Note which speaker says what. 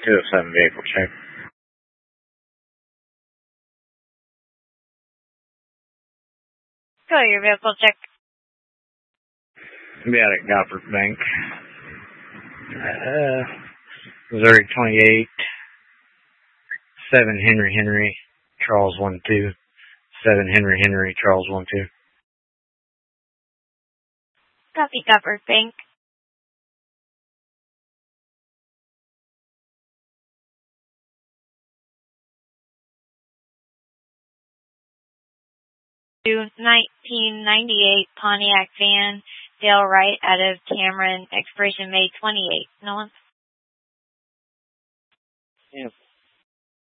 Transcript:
Speaker 1: 207 vehicle check.
Speaker 2: Go your vehicle check.
Speaker 1: Be out at Gofford Bank. Missouri 28, 7 Henry, Charles 12, 7 Henry, Charles 12.
Speaker 2: Copy, Gofford Bank. 1998 Pontiac van, Dale Wright out of Cameron, expiration May 28. No one?
Speaker 1: Yeah.